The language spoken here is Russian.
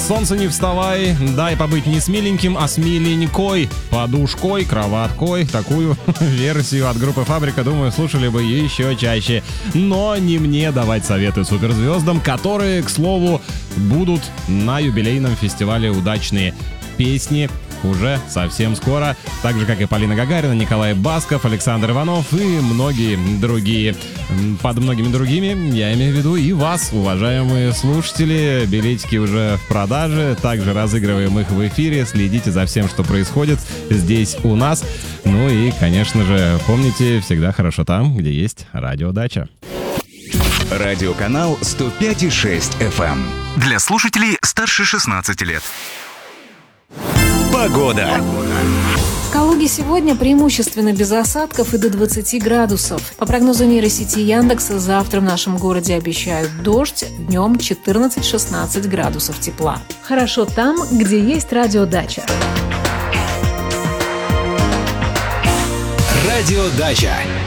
Солнце не вставай, дай побыть не с миленьким, а с миленькой подушкой, кроваткой. Такую версию от группы «Фабрика», думаю, слушали бы еще чаще. Но не мне давать советы суперзвездам, которые, к слову, будут на юбилейном фестивале «Удачные песни» уже совсем скоро, так же, как и Полина Гагарина, Николай Басков, Александр Иванов и многие другие. Под многими другими я имею в виду и вас, уважаемые слушатели. Билетики уже в продаже, также разыгрываем их в эфире. Следите за всем, что происходит здесь у нас. Ну и, конечно же, помните, всегда хорошо там, где есть Радио Дача. Радиоканал 105,6 FM. Для слушателей старше 16 лет. Погода. В Калуге сегодня преимущественно без осадков и до 20 градусов. По прогнозу нейросети Яндекса, завтра в нашем городе обещают дождь, днем 14-16 градусов тепла. Хорошо там, где есть радиодача. Радиодача.